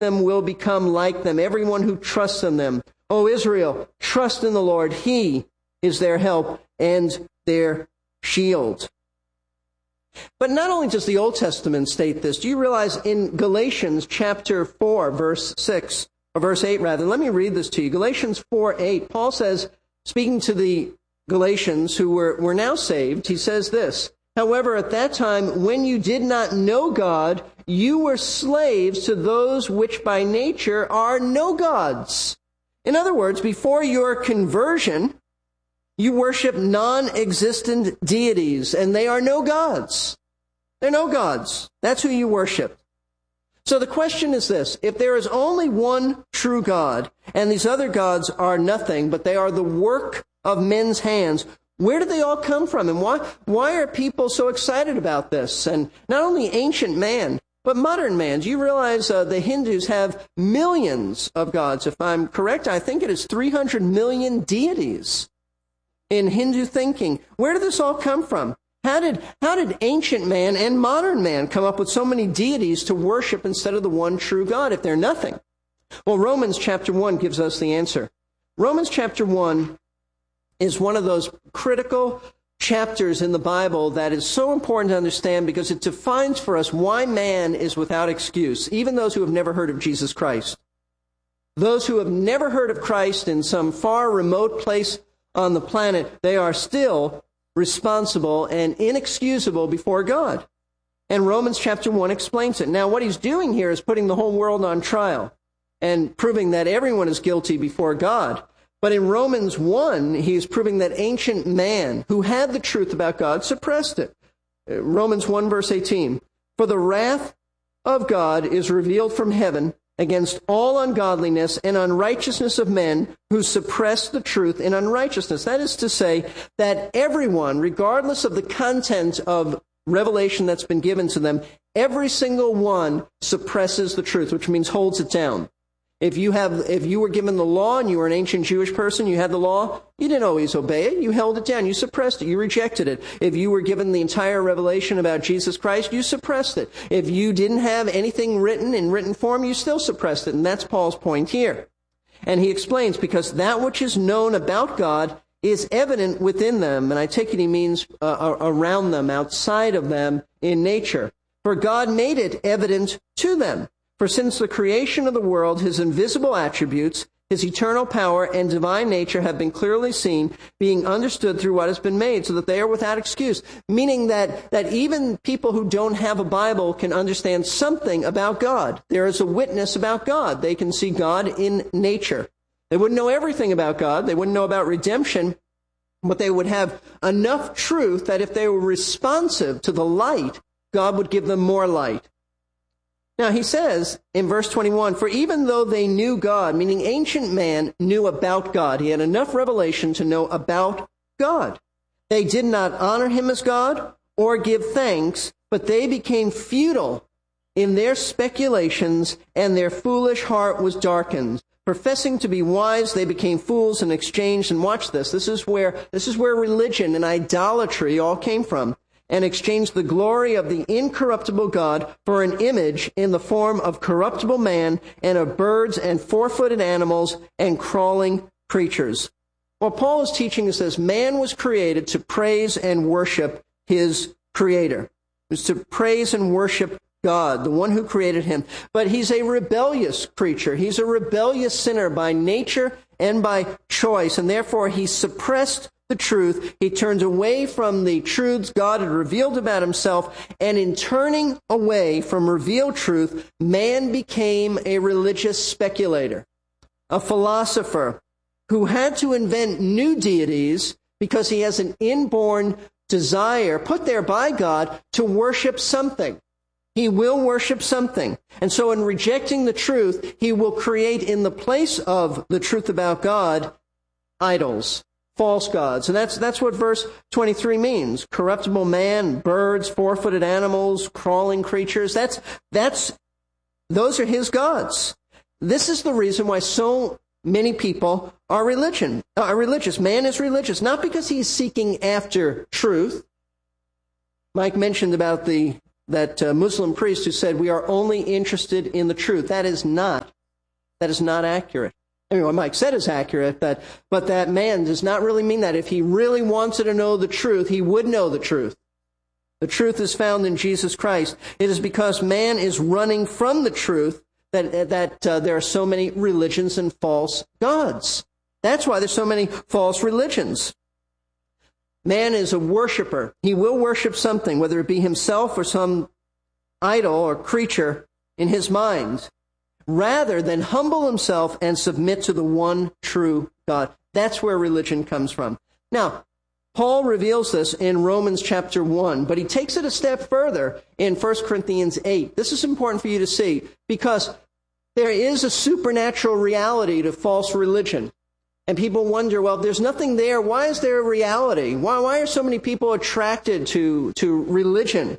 them will become like them, everyone who trusts in them. O Israel, trust in the Lord. He is their help and their shield. But not only does the Old Testament state this, do you realize in Galatians chapter 4, verse 6, or verse 8 rather, let me read this to you. Galatians 4:8, Paul says, speaking to the Galatians who were now saved, he says this, however, at that time, when you did not know God, you were slaves to those which by nature are no gods. In other words, before your conversion, you worship non-existent deities, and they are no gods. They're no gods. That's who you worship. So the question is this, if there is only one true God, and these other gods are nothing, but they are the work of men's hands, where did they all come from? And why are people so excited about this? And not only ancient man, but modern man. Do you realize the Hindus have millions of gods? If I'm correct, I think it is 300 million deities in Hindu thinking. Where did this all come from? How did ancient man and modern man come up with so many deities to worship instead of the one true God if they're nothing? Well, Romans chapter 1 gives us the answer. Romans chapter 1 is one of those critical chapters in the Bible that is so important to understand because it defines for us why man is without excuse, even those who have never heard of Jesus Christ. Those who have never heard of Christ in some far remote place on the planet, they are still responsible and inexcusable before God. And Romans chapter 1 explains it. Now, what he's doing here is putting the whole world on trial and proving that everyone is guilty before God. But in Romans 1, he's proving that ancient man who had the truth about God suppressed it. Romans 1 verse 18, for the wrath of God is revealed from heaven against all ungodliness and unrighteousness of men who suppress the truth in unrighteousness. That is to say that everyone, regardless of the content of revelation that's been given to them, every single one suppresses the truth, which means holds it down. If you were given the law and you were an ancient Jewish person, you had the law, you didn't always obey it. You held it down. You suppressed it. You rejected it. If you were given the entire revelation about Jesus Christ, you suppressed it. If you didn't have anything written in written form, you still suppressed it. And that's Paul's point here. And he explains, because that which is known about God is evident within them. And I take it he means around them, outside of them in nature. For God made it evident to them. For since the creation of the world, his invisible attributes, his eternal power and divine nature have been clearly seen, being understood through what has been made, so that they are without excuse. Meaning that even people who don't have a Bible can understand something about God. There is a witness about God. They can see God in nature. They wouldn't know everything about God. They wouldn't know about redemption, but they would have enough truth that if they were responsive to the light, God would give them more light. Now, he says in verse 21, for even though they knew God, meaning ancient man knew about God, he had enough revelation to know about God. They did not honor him as God or give thanks, but they became futile in their speculations, and their foolish heart was darkened. Professing to be wise, they became fools and exchanged, and watch this, this is where religion and idolatry all came from, and exchanged the glory of the incorruptible God for an image in the form of corruptible man and of birds and four-footed animals and crawling creatures. What Paul is teaching us is man was created to praise and worship his Creator. It was to praise and worship God, the one who created him. But he's a rebellious creature. He's a rebellious sinner by nature and by choice, and therefore he suppressed the truth. He turned away from the truths God had revealed about himself, and in turning away from revealed truth, man became a religious speculator, a philosopher who had to invent new deities because he has an inborn desire, put there by God, to worship something. He will worship something. And so in rejecting the truth, he will create in the place of the truth about God, idols, false gods. And that's what verse 23 means. Corruptible man, birds, four-footed animals, crawling creatures. Those are his gods. This is the reason why so many people are religious. Man is religious, not because he's seeking after truth. Mike mentioned about the Muslim priest who said, we are only interested in the truth. That is not accurate. I mean, what Mike said is accurate, but that man does not really mean that. If he really wanted to know the truth, he would know the truth. The truth is found in Jesus Christ. It is because man is running from the truth that there are so many religions and false gods. That's why there's so many false religions. Man is a worshiper. He will worship something, whether it be himself or some idol or creature in his mind, rather than humble himself and submit to the one true God. That's where religion comes from. Now, Paul reveals this in Romans chapter 1, but he takes it a step further in 1 Corinthians 8. This is important for you to see because there is a supernatural reality to false religion. And people wonder, well, if there's nothing there, why is there a reality? Why are so many people attracted to religion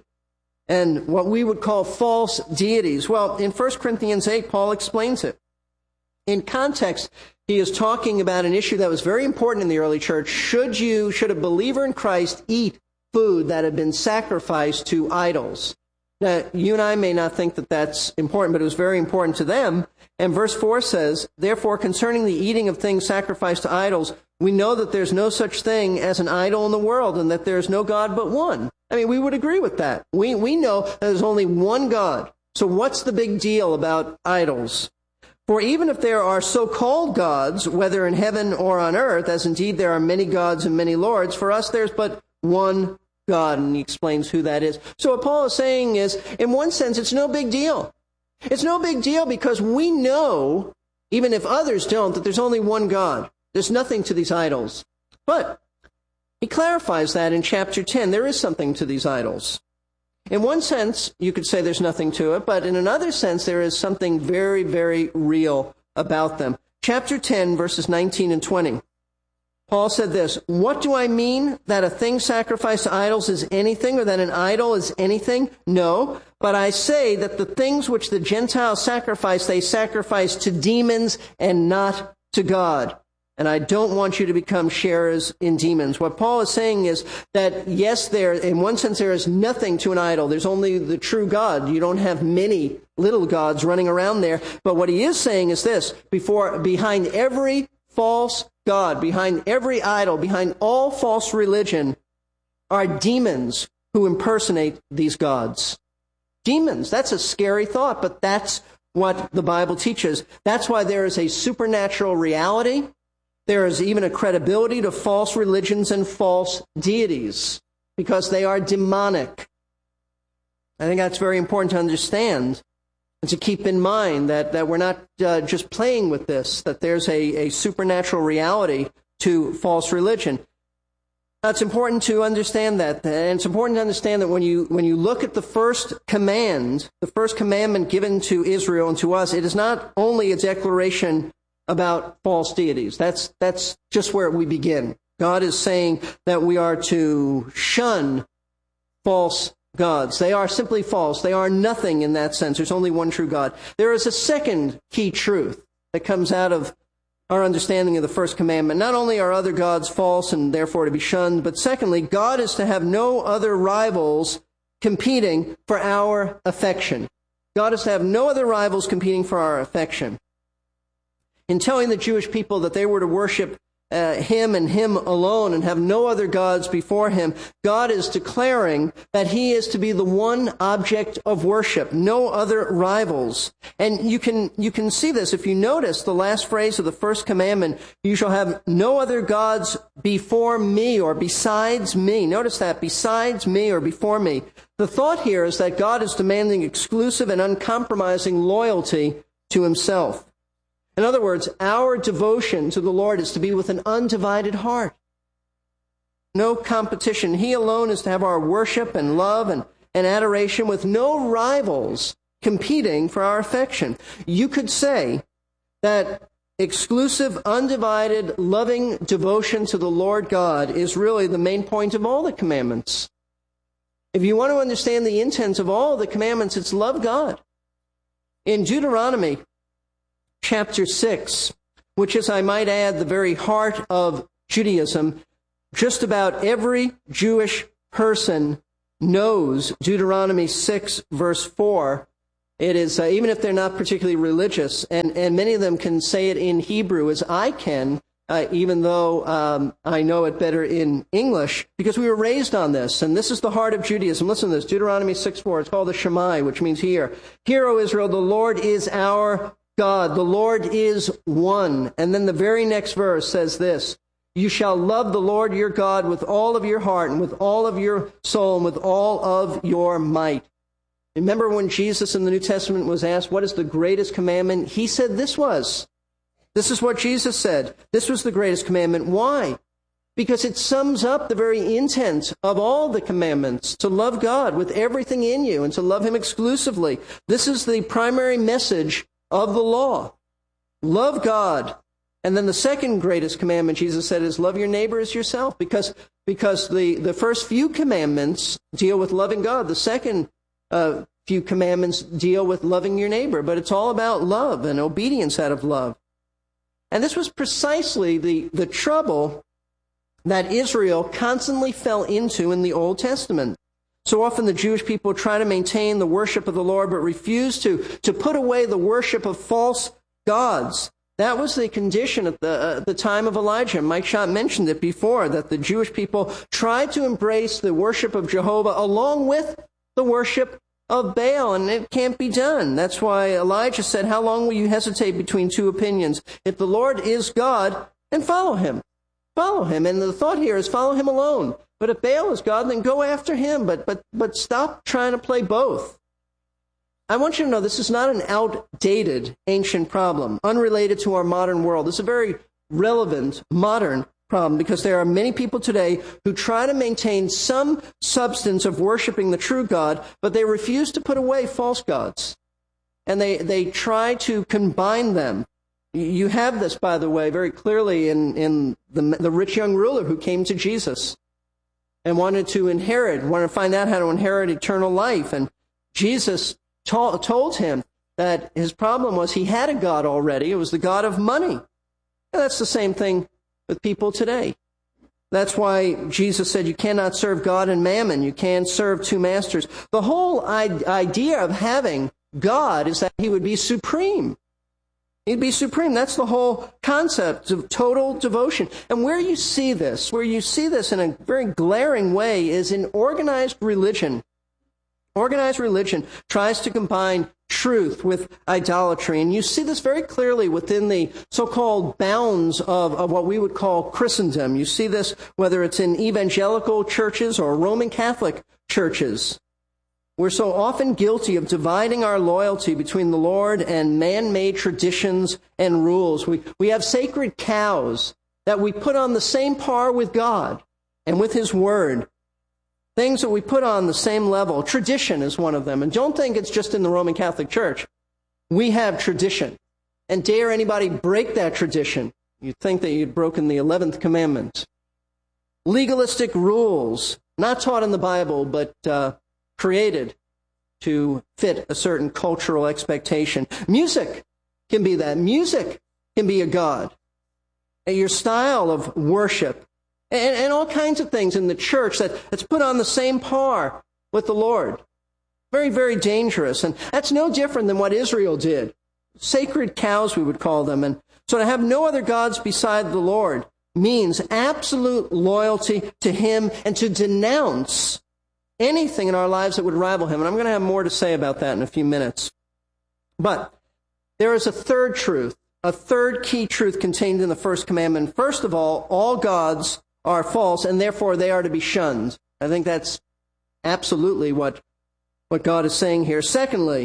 and what we would call false deities? Well, in 1 Corinthians 8, Paul explains it. In context, he is talking about an issue that was very important in the early church. Should a believer in Christ eat food that had been sacrificed to idols? Now, you and I may not think that that's important, but it was very important to them. And verse 4 says, therefore, concerning the eating of things sacrificed to idols, we know that there's no such thing as an idol in the world and that there's no God but one. I mean, we would agree with that. We know that there's only one God. So what's the big deal about idols? For even if there are so-called gods, whether in heaven or on earth, as indeed there are many gods and many lords, for us there's but one God, and he explains who that is. So what Paul is saying is, in one sense, it's no big deal. It's no big deal because we know, even if others don't, that there's only one God. There's nothing to these idols. But he clarifies that in chapter 10. There is something to these idols. In one sense, you could say there's nothing to it, but in another sense, there is something very, very real about them. Chapter 10, verses 19 and 20. Paul said this, what do I mean that a thing sacrificed to idols is anything, or that an idol is anything? No, but I say that the things which the Gentiles sacrifice, they sacrifice to demons and not to God. And I don't want you to become sharers in demons. What Paul is saying is that, yes, in one sense, there is nothing to an idol. There's only the true God. You don't have many little gods running around there. But what he is saying is this, behind every false God, behind every idol, behind all false religion, are demons who impersonate these gods. Demons, that's a scary thought, but that's what the Bible teaches. That's why there is a supernatural reality. There is even a credibility to false religions and false deities because they are demonic. I think that's very important to understand and to keep in mind that we're not just playing with this, that there's a supernatural reality to false religion. Now, it's important to understand that, and it's important to understand that when you look at the first commandment given to Israel and to us, it is not only a declaration about false deities. That's just where we begin. God is saying that we are to shun false gods. They are simply false. They are nothing in that sense. There's only one true God. There is a second key truth that comes out of our understanding of the first commandment. Not only are other gods false and therefore to be shunned, but secondly, God is to have no other rivals competing for our affection. God is to have no other rivals competing for our affection. In telling the Jewish people that they were to worship Him and Him alone and have no other gods before Him, God is declaring that He is to be the one object of worship, no other rivals. And you can see this if you notice the last phrase of the first commandment, you shall have no other gods before me or besides me. Notice that, besides me or before me. The thought here is that God is demanding exclusive and uncompromising loyalty to Himself. In other words, our devotion to the Lord is to be with an undivided heart. No competition. He alone is to have our worship and love and adoration with no rivals competing for our affection. You could say that exclusive, undivided, loving devotion to the Lord God is really the main point of all the commandments. If you want to understand the intent of all the commandments, it's love God. In Deuteronomy chapter 6, which is, I might add, the very heart of Judaism, just about every Jewish person knows Deuteronomy 6, verse 4, it is, even if they're not particularly religious, and many of them can say it in Hebrew as I can, even though I know it better in English, because we were raised on this. And this is the heart of Judaism. Listen to this, Deuteronomy 6:4. It's called the Shammai, which means hear. Hear, O Israel, the Lord is our God. The Lord is one. And then the very next verse says this, you shall love the Lord your God with all of your heart and with all of your soul and with all of your might. Remember when Jesus in the New Testament was asked, what is the greatest commandment? He said this was. This is what Jesus said. This was the greatest commandment. Why? Because it sums up the very intent of all the commandments, to love God with everything in you and to love Him exclusively. This is the primary message of the law. Love God. And then the second greatest commandment, Jesus said, is love your neighbor as yourself, because the first few commandments deal with loving God. The second few commandments deal with loving your neighbor, but it's all about love and obedience out of love. And this was precisely the trouble that Israel constantly fell into in the Old Testament. So often the Jewish people try to maintain the worship of the Lord, but refuse to put away the worship of false gods. That was the condition at the time of Elijah. Mike Schott mentioned it before, that the Jewish people tried to embrace the worship of Jehovah along with the worship of Baal, and it can't be done. That's why Elijah said, how long will you hesitate between two opinions? If the Lord is God, then follow Him. Follow Him. And the thought here is follow Him alone. But if Baal is God, then go after him. But stop trying to play both. I want you to know this is not an outdated ancient problem, unrelated to our modern world. It's a very relevant modern problem, because there are many people today who try to maintain some substance of worshiping the true God, but they refuse to put away false gods. And they try to combine them. You have this, by the way, very clearly in the rich young ruler who came to Jesus and wanted to find out how to inherit eternal life. And Jesus told him that his problem was he had a god already. It was the god of money. And that's the same thing with people today. That's why Jesus said you cannot serve God and mammon. You can't serve two masters. The whole idea of having God is that He would be supreme. He'd be supreme. That's the whole concept of total devotion. And where you see this in a very glaring way, is in organized religion. Organized religion tries to combine truth with idolatry. And you see this very clearly within the so-called bounds of what we would call Christendom. You see this whether it's in evangelical churches or Roman Catholic churches. We're so often guilty of dividing our loyalty between the Lord and man-made traditions and rules. We have sacred cows that we put on the same par with God and with His Word. Things that we put on the same level. Tradition is one of them. And don't think it's just in the Roman Catholic Church. We have tradition. And dare anybody break that tradition, you'd think that you'd broken the 11th commandment. Legalistic rules, not taught in the Bible, but created to fit a certain cultural expectation. Music can be that. Music can be a god. And your style of worship. And all kinds of things in the church that's put on the same par with the Lord. Very, very dangerous. And that's no different than what Israel did. Sacred cows, we would call them. And so to have no other gods beside the Lord means absolute loyalty to Him and to denounce anything in our lives that would rival Him. And I'm going to have more to say about that in a few minutes. But there is a third truth, a third key truth contained in the first commandment. First of all gods are false, and therefore they are to be shunned. I think that's absolutely what God is saying here. Secondly,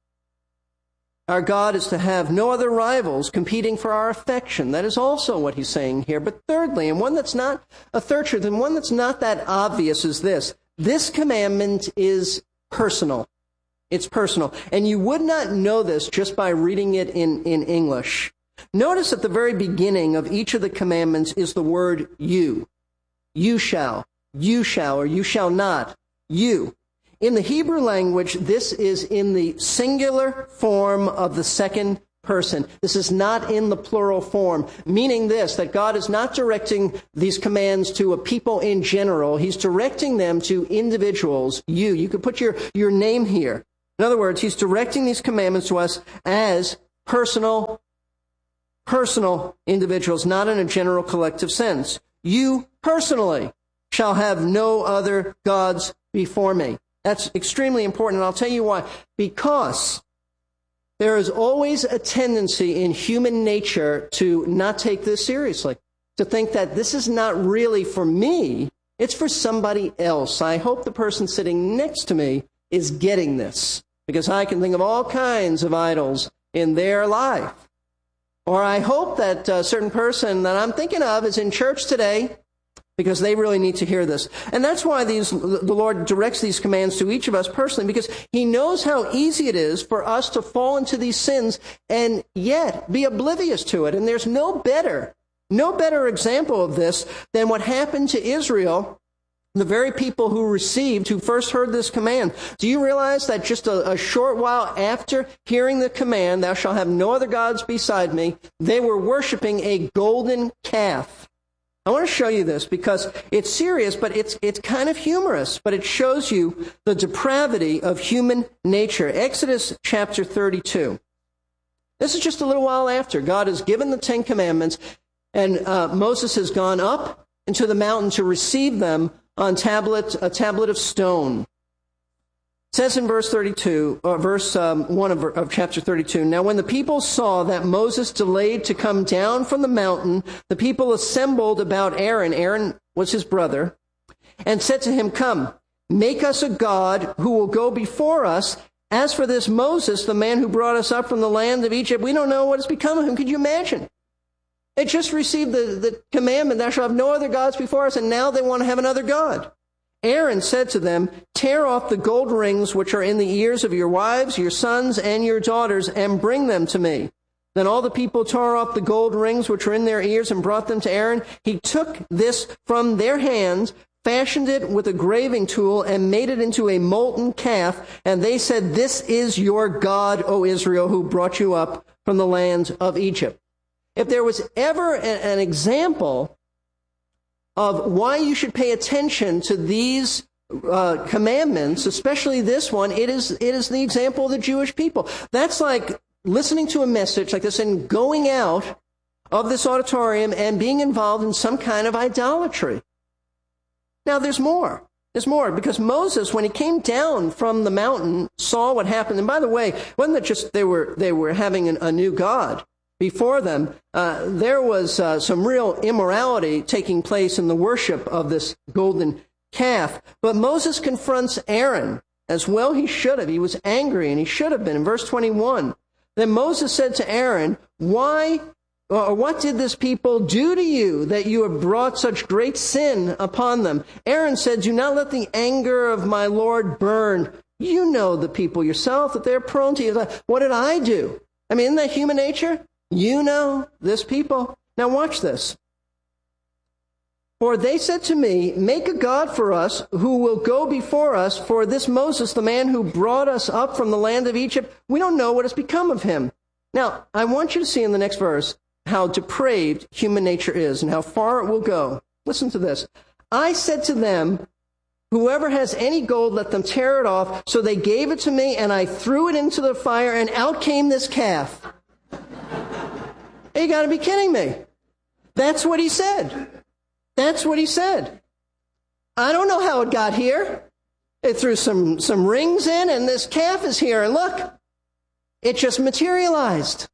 our God is to have no other rivals competing for our affection. That is also what He's saying here. But thirdly, and one that's not a third truth, and one that's not that obvious, is this. This commandment is personal. It's personal. And you would not know this just by reading it in English. Notice at the very beginning of each of the commandments is the word you. You shall, or you shall not, you. In the Hebrew language, this is in the singular form of the second person. This is not in the plural form, meaning this, that God is not directing these commands to a people in general. He's directing them to individuals. You could put your name here. In other words, he's directing these commandments to us as personal individuals, not in a general collective sense. You personally shall have no other gods before me. That's extremely important, and I'll tell you why. Because there is always a tendency in human nature to not take this seriously, to think that this is not really for me, it's for somebody else. I hope the person sitting next to me is getting this, because I can think of all kinds of idols in their life. Or I hope that a certain person that I'm thinking of is in church today, because they really need to hear this. And that's why the Lord directs these commands to each of us personally, because he knows how easy it is for us to fall into these sins and yet be oblivious to it. And there's no better example of this than what happened to Israel, the very people who first heard this command. Do you realize that just a short while after hearing the command, thou shalt have no other gods beside me, they were worshiping a golden calf? I want to show you this because it's serious, but it's kind of humorous, but it shows you the depravity of human nature. Exodus chapter 32. This is just a little while after. God has given the Ten Commandments, and Moses has gone up into the mountain to receive them on a tablet of stone. It says in verse 32, verse 1 of chapter 32, now when the people saw that Moses delayed to come down from the mountain, the people assembled about Aaron. Aaron was his brother, and said to him, come, make us a god who will go before us. As for this Moses, the man who brought us up from the land of Egypt, we don't know what has become of him. Could you imagine? They just received the commandment, thou shalt have no other gods before us, and now they want to have another god. Aaron said to them, tear off the gold rings which are in the ears of your wives, your sons, and your daughters, and bring them to me. Then all the people tore off the gold rings which were in their ears and brought them to Aaron. He took this from their hands, fashioned it with a graving tool, and made it into a molten calf. And they said, this is your God, O Israel, who brought you up from the land of Egypt. If there was ever an example of why you should pay attention to these commandments, especially this one, it is the example of the Jewish people. That's like listening to a message like this and going out of this auditorium and being involved in some kind of idolatry. Now, there's more. There's more, because Moses, when he came down from the mountain, saw what happened. And by the way, it wasn't that just they were having a new god before them. There was some real immorality taking place in the worship of this golden calf. But Moses confronts Aaron, as well he should have. He was angry, and he should have been. In verse 21, then Moses said to Aaron, what did this people do to you that you have brought such great sin upon them? Aaron said, do not let the anger of my Lord burn. You know the people yourself, that they're prone to you. What did I do? I mean, isn't that human nature? You know this people. Now watch this. For they said to me, make a god for us who will go before us, for this Moses, the man who brought us up from the land of Egypt, we don't know what has become of him. Now, I want you to see in the next verse how depraved human nature is and how far it will go. Listen to this. I said to them, whoever has any gold, let them tear it off. So they gave it to me, and I threw it into the fire, and out came this calf. You got to be kidding me. That's what he said. That's what he said. I don't know how it got here. They threw some rings in, and this calf is here, and look, it just materialized.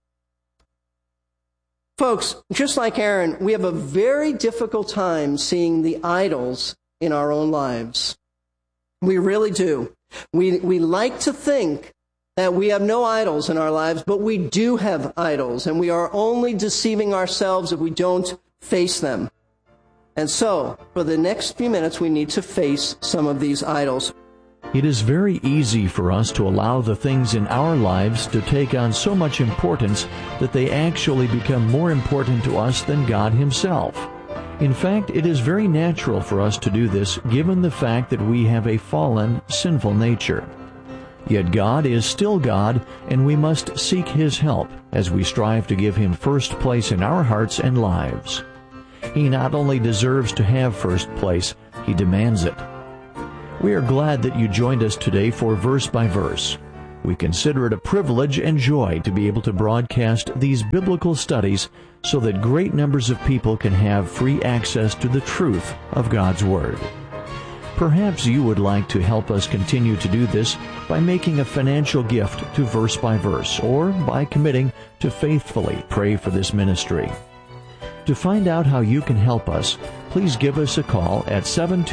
Folks, just like Aaron, we have a very difficult time seeing the idols in our own lives. We really do. We like to think that we have no idols in our lives, but we do have idols, and we are only deceiving ourselves if we don't face them. And so, for the next few minutes, we need to face some of these idols. It is very easy for us to allow the things in our lives to take on so much importance that they actually become more important to us than God Himself. In fact, it is very natural for us to do this given the fact that we have a fallen, sinful nature. Yet God is still God, and we must seek His help. as we strive to give Him first place in our hearts and lives. He not only deserves to have first place, He demands it. We are glad that you joined us today for Verse by Verse. We consider it a privilege and joy to be able to broadcast these biblical studies so that great numbers of people can have free access to the truth of God's Word. Perhaps you would like to help us continue to do this by making a financial gift to Verse by Verse, or by committing to faithfully pray for this ministry. To find out how you can help us, please give us a call at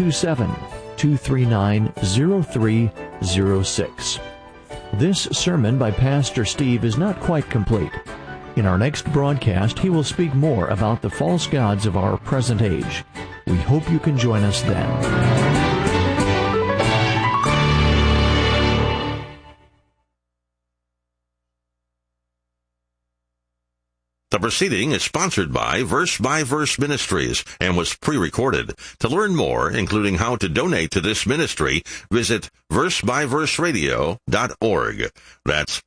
727-239-0306. This sermon by Pastor Steve is not quite complete. In our next broadcast, he will speak more about the false gods of our present age. We hope you can join us then. The proceeding is sponsored by Verse Ministries and was pre-recorded. To learn more, including how to donate to this ministry, visit versebyverseradio.org. That's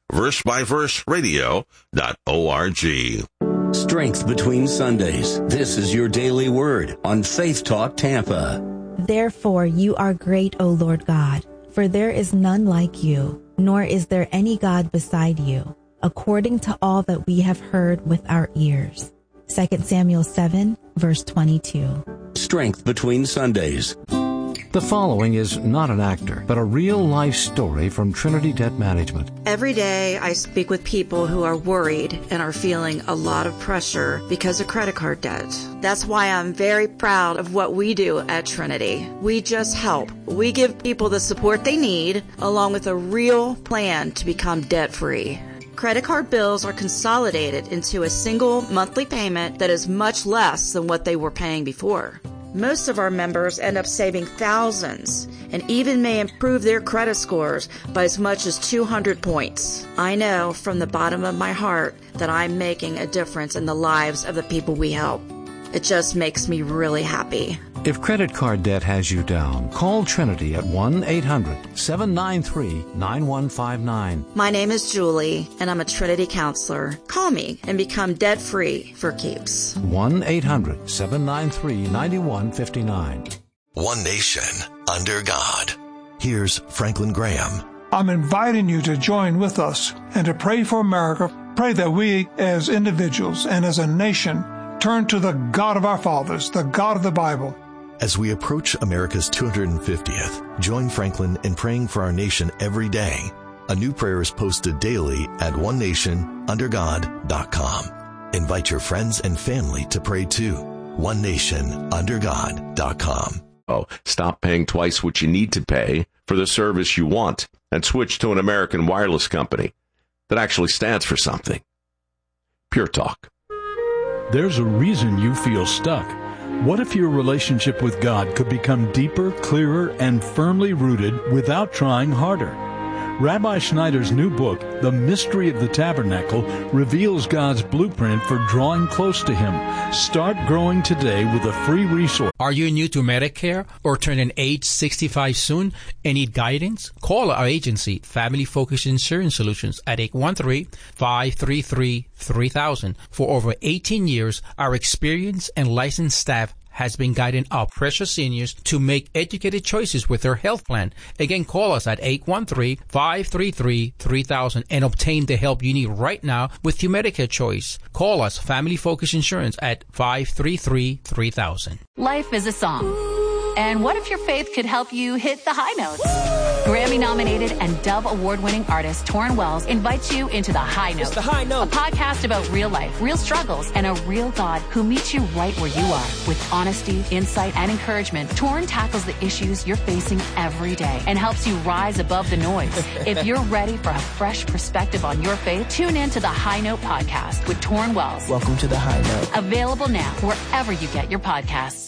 versebyverseradio.org. Strength between Sundays. This is your daily word on Faith Talk Tampa. Therefore you are great, O Lord God, for there is none like you, nor is there any God beside you, according to all that we have heard with our ears. 2 Samuel 7, verse 22. Strength between Sundays. The following is not an actor, but a real-life story from Trinity Debt Management. Every day I speak with people who are worried and are feeling a lot of pressure because of credit card debt. That's why I'm very proud of what we do at Trinity. We just help. We give people the support they need, along with a real plan to become debt-free. Credit card bills are consolidated into a single monthly payment that is much less than what they were paying before. Most of our members end up saving thousands and even may improve their credit scores by as much as 200 points. I know from the bottom of my heart that I'm making a difference in the lives of the people we help. It just makes me really happy. If credit card debt has you down, call Trinity at 1-800-793-9159. My name is Julie, and I'm a Trinity counselor. Call me and become debt-free for keeps. 1-800-793-9159. One nation, under God. Here's Franklin Graham. I'm inviting you to join with us and to pray for America. Pray that we, as individuals and as a nation, turn to the God of our fathers, the God of the Bible. As we approach America's 250th, join Franklin in praying for our nation every day. A new prayer is posted daily at onenationundergod.com. Invite your friends and family to pray too. onenationundergod.com. Stop paying twice what you need to pay for the service you want and switch to an American wireless company that actually stands for something. Pure Talk. There's a reason you feel stuck. What if your relationship with God could become deeper, clearer, and firmly rooted without trying harder? Rabbi Schneider's new book, The Mystery of the Tabernacle, reveals God's blueprint for drawing close to Him. Start growing today with a free resource. Are you new to Medicare or turning age 65 soon and need guidance? Call our agency, Family Focus Insurance Solutions, at 813-533-3000. For over 18 years, our experienced and licensed staff has been guiding our precious seniors to make educated choices with their health plan. Again, call us at 813-533-3000 and obtain the help you need right now with your Medicare choice. Call us, Family Focus Insurance, at 533-3000. Life is a song. And what if your faith could help you hit the high notes? Grammy-nominated and Dove Award-winning artist Torrin Wells invites you into The High Note. It's The High Note. A podcast about real life, real struggles, and a real God who meets you right where you are. With honesty, insight, and encouragement, Torrin tackles the issues you're facing every day and helps you rise above the noise. If you're ready for a fresh perspective on your faith, tune in to The High Note podcast with Torrin Wells. Welcome to The High Note. Available now wherever you get your podcasts.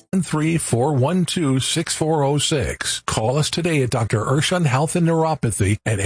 412-6406. Call us today at Dr. Urshan Health and Neuropathy at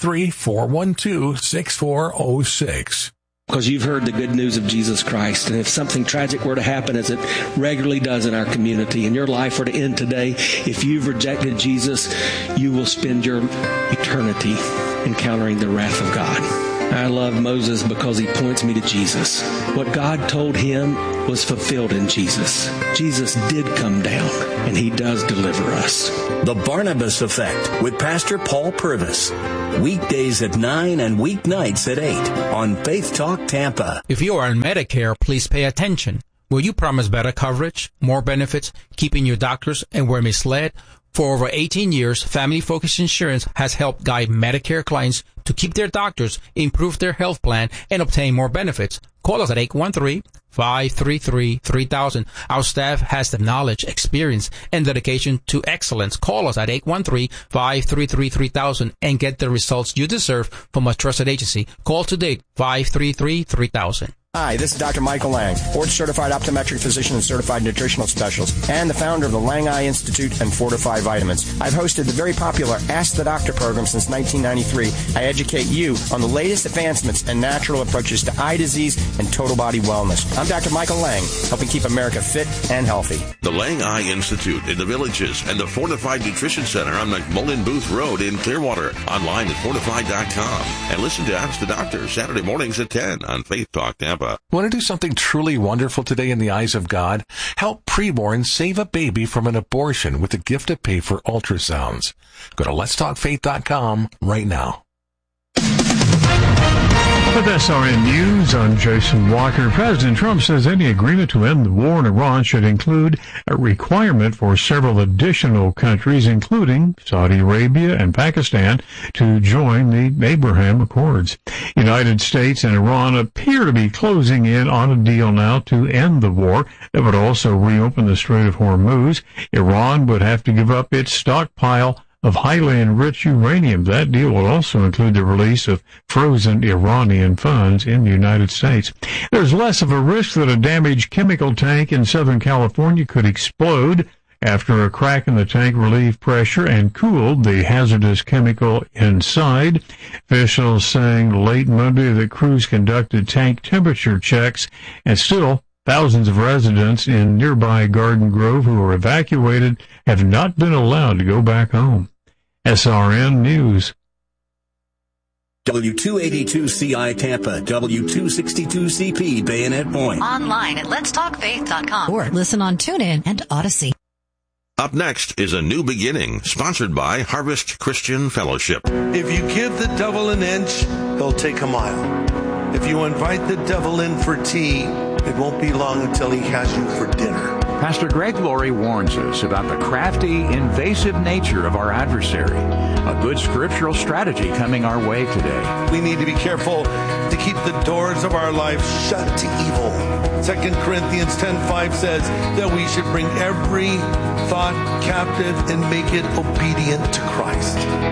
813-412-6406. Because you've heard the good news of Jesus Christ, and if something tragic were to happen, as it regularly does in our community, and your life were to end today, if you've rejected Jesus, you will spend your eternity encountering the wrath of God. I love Moses because he points me to Jesus. What God told him was fulfilled in Jesus. Jesus did come down, and he does deliver us. The Barnabas Effect with Pastor Paul Purvis. Weekdays at 9 and weeknights at 8 on Faith Talk Tampa. If you are on Medicare, please pay attention. Will you promise better coverage, more benefits, keeping your doctors and were misled? For over 18 years, Family Focus Insurance has helped guide Medicare clients to keep their doctors, improve their health plan, and obtain more benefits. Call us at 813-533-3000. Our staff has the knowledge, experience, and dedication to excellence. Call us at 813-533-3000 and get the results you deserve from a trusted agency. Call today, 533-3000. Hi, this is Dr. Michael Lang, board-certified optometric physician and certified nutritional specialist, and the founder of the Lang Eye Institute and Fortify Vitamins. I've hosted the very popular Ask the Doctor program since 1993. I educate you on the latest advancements and natural approaches to eye disease and total body wellness. I'm Dr. Michael Lang, helping keep America fit and healthy. The Lang Eye Institute in the Villages and the Fortified Nutrition Center on McMullen Booth Road in Clearwater. Online at fortified.com. And listen to Ask the Doctor Saturday mornings at 10 on Faith Talk Tampa. Want to do something truly wonderful today in the eyes of God? Help preborn save a baby from an abortion with the gift of pay for ultrasounds. Go to letstalkfaith.com right now. With SRN News, I'm Jason Walker. President Trump says any agreement to end the war in Iran should include a requirement for several additional countries, including Saudi Arabia and Pakistan, to join the Abraham Accords. United States and Iran appear to be closing in on a deal now to end the war that would also reopen the Strait of Hormuz. Iran would have to give up its stockpile of highly enriched uranium. That deal will also include the release of frozen Iranian funds in the United States. There's less of a risk that a damaged chemical tank in Southern California could explode after a crack in the tank relieved pressure and cooled the hazardous chemical inside. Officials saying late Monday that crews conducted tank temperature checks, and still thousands of residents in nearby Garden Grove who were evacuated have not been allowed to go back home. SRN News. W282CI Tampa, W262CP Bayonet Point. Online at letstalkfaith.com or listen on TuneIn and Odyssey. Up next is A New Beginning, sponsored by Harvest Christian Fellowship. If you give the devil an inch, he'll take a mile. If you invite the devil in for tea, it won't be long until he has you for dinner. Pastor Greg Laurie warns us about the crafty, invasive nature of our adversary. A good scriptural strategy coming our way today. We need to be careful to keep the doors of our life shut to evil. 2 Corinthians 10:5 says that we should bring every thought captive and make it obedient to Christ.